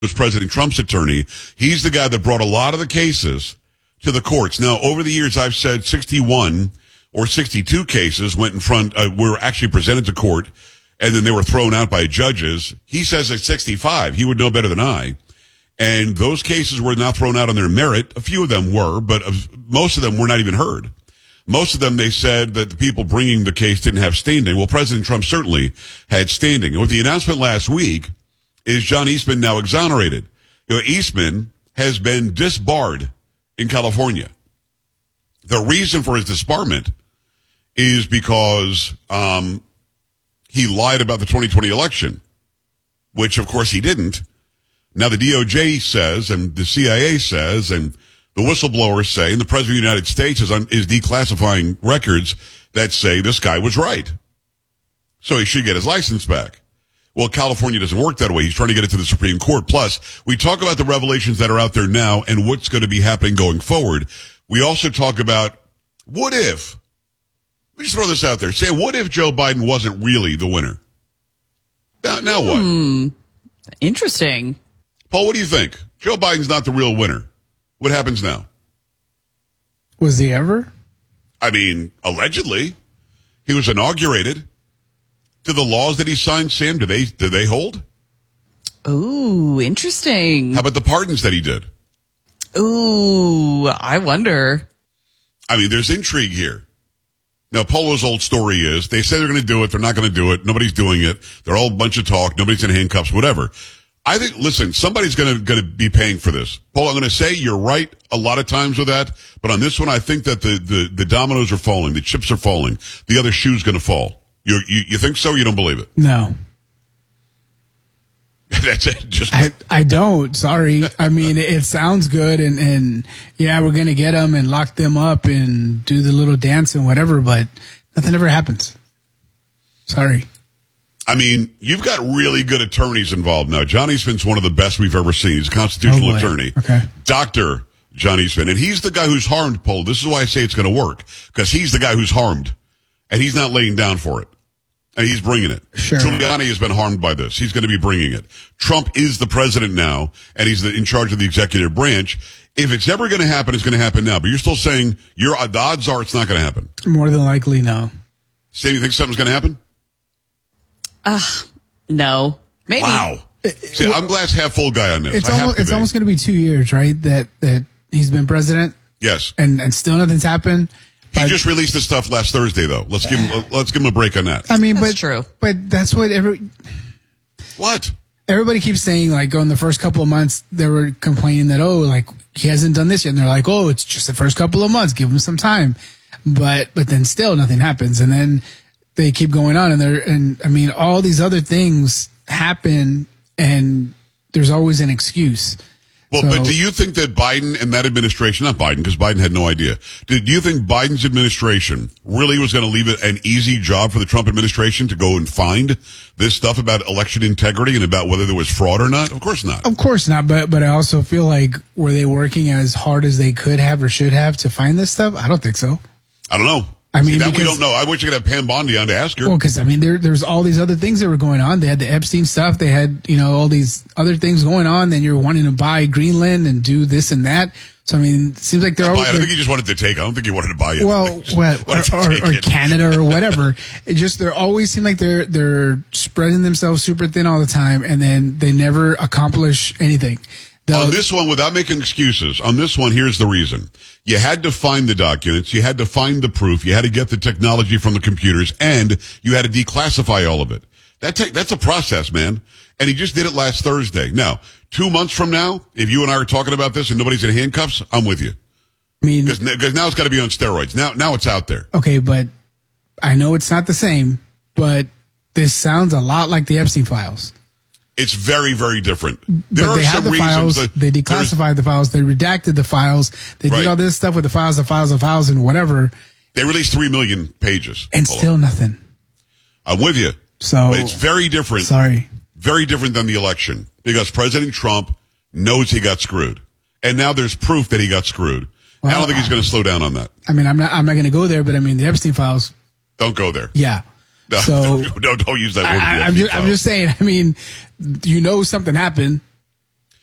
was President Trump's attorney. He's the guy that brought a lot of the cases to the courts. Now, over the years, I've said 61 or 62 cases went in front, were actually presented to court, and then they were thrown out by judges. He says it's 65. He would know better than I. And those cases were not thrown out on their merit. A few of them were, but most of them were not even heard. Most of them, they said that the people bringing the case didn't have standing. Well, President Trump certainly had standing. And with the announcement last week, is John Eastman now exonerated? Eastman has been disbarred in California. The reason for his disbarment is because he lied about the 2020 election, which, of course, he didn't. Now, the DOJ says, and the CIA says, and the whistleblowers say, and the President of the United States is declassifying records that say this guy was right. So he should get his license back. Well, California doesn't work that way. He's trying to get it to the Supreme Court. Plus, we talk about the revelations that are out there now and what's going to be happening going forward. We also talk about, what if, let me just throw this out there, say, what if Joe Biden wasn't really the winner? Now what? Interesting. Paul, what do you think? Joe Biden's not the real winner. What happens now? Was he ever? I mean, allegedly. He was inaugurated. Do the laws that he signed, Sam, do they hold? Ooh, interesting. How about the pardons that he did? Ooh, I wonder. I mean, there's intrigue here. Now, Polo's old story is they say they're going to do it. They're not going to do it. Nobody's doing it. They're all a bunch of talk. Nobody's in handcuffs, whatever. I think, listen, somebody's going to be paying for this. Paul, I'm going to say you're right a lot of times with that, but on this one, I think that the dominoes are falling, the chips are falling, the other shoe's going to fall. You think so? Or you don't believe it? No. That's it. Just I don't. Sorry. I mean, it sounds good, and yeah, we're going to get them and lock them up and do the little dance and whatever, but nothing ever happens. Sorry. I mean, you've got really good attorneys involved now. John Eastman's one of the best we've ever seen. He's a constitutional attorney. Okay. Dr. John Eastman. And he's the guy who's harmed, Paul. This is why I say it's going to work. Because he's the guy who's harmed. And he's not laying down for it. And he's bringing it. Sure. Giuliani has been harmed by this. He's going to be bringing it. Trump is the president now, and he's in charge of the executive branch. If it's ever going to happen, it's going to happen now. But you're still saying the odds are it's not going to happen. More than likely, no. Sam, you think something's going to happen? No. Maybe. Wow. See, I'm glass half full guy on this. It's almost going to be 2 years, right? That he's been president. Yes. And still nothing's happened. He just released the stuff last Thursday, though. Let's give him a break on that. I mean, that's true. But that's what What? Everybody keeps saying, like, in the first couple of months, they were complaining that, like, he hasn't done this yet. And they're like, it's just the first couple of months. Give him some time. But then still nothing happens. And then they keep going on, and I mean, all these other things happen, and there's always an excuse. Well, but do you think that Biden and that administration, not Biden, because Biden had no idea, do you think Biden's administration really was going to leave it an easy job for the Trump administration to go and find this stuff about election integrity and about whether there was fraud or not? Of course not. Of course not, but I also feel like, were they working as hard as they could have or should have to find this stuff? I don't think so. I don't know. I mean, that we don't know. I wish you could have Pam Bondi on to ask her. Well, because I mean, there's all these other things that were going on. They had the Epstein stuff. They had, all these other things going on. Then you're wanting to buy Greenland and do this and that. So I mean, it seems like they're all. I think he just wanted to take. I don't think he wanted to buy it. Well, or Canada or whatever. It just they always seem like they're spreading themselves super thin all the time, and then they never accomplish anything. On this one, without making excuses, on this one, here's the reason. You had to find the documents, you had to find the proof, you had to get the technology from the computers, and you had to declassify all of it. That's a process, man. And he just did it last Thursday. Now, 2 months from now, if you and I are talking about this and nobody's in handcuffs, I'm with you. I mean, because now it's got to be on steroids. Now it's out there. Okay, but I know it's not the same, but this sounds a lot like the Epstein files. It's very, very different. But they had the files, they declassified the files, they redacted the files, they did all this stuff with the files, and whatever. They released 3 million pages. And still nothing. I'm with you. So but it's very different. Sorry. Very different than the election. Because President Trump knows he got screwed. And now there's proof that he got screwed. Well, I don't think he's going to slow down on that. I mean, I'm not going to go there, but I mean, the Epstein files. Don't go there. Yeah. No, so don't use that word. I'm just saying, I mean, something happened.